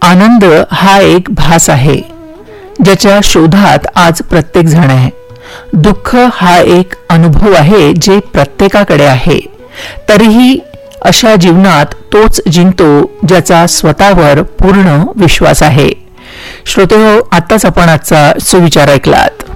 आनंद हा एक भास आहे ज्याच्या शोधात आज प्रत्येक जण आहे. दुःख हा एक अनुभव आहे जे प्रत्येकाकडे आहे. तरीही अशा जीवनात तोच जिंकतो ज्याचा स्वतःवर पूर्ण विश्वास आहे. श्रोतेहो, आत्ताच आपण आजचा सुविचार ऐकलात.